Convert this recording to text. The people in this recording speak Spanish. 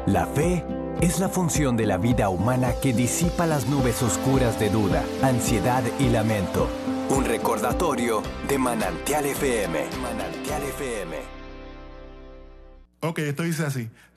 La fe es la función de la vida humana que disipa las nubes oscuras de duda, ansiedad y lamento. Un recordatorio de Manantial FM. Manantial FM. Ok, esto dice así.